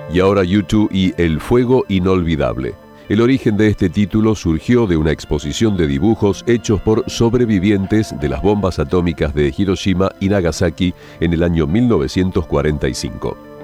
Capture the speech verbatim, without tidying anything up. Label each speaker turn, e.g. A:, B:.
A: Y ahora U dos y El fuego inolvidable. El origen de este título surgió de una exposición de dibujos hechos por sobrevivientes de las bombas atómicas de Hiroshima y Nagasaki en el año mil novecientos cuarenta y cinco.